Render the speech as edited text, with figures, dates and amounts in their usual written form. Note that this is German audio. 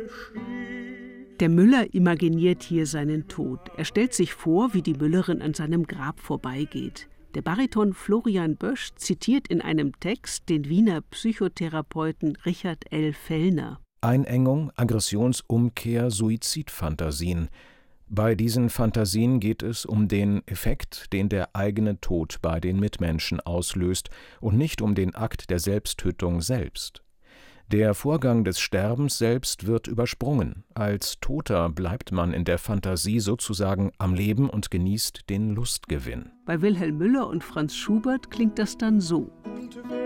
Der Müller imaginiert hier seinen Tod. Er stellt sich vor, wie die Müllerin an seinem Grab vorbeigeht. Der Bariton Florian Bösch zitiert in einem Text den Wiener Psychotherapeuten Richard L. Fellner. Einengung, Aggressionsumkehr, Suizidfantasien. Bei diesen Fantasien geht es um den Effekt, den der eigene Tod bei den Mitmenschen auslöst, und nicht um den Akt der Selbsttötung selbst. Der Vorgang des Sterbens selbst wird übersprungen. Als Toter bleibt man in der Fantasie sozusagen am Leben und genießt den Lustgewinn. Bei Wilhelm Müller und Franz Schubert klingt das dann so.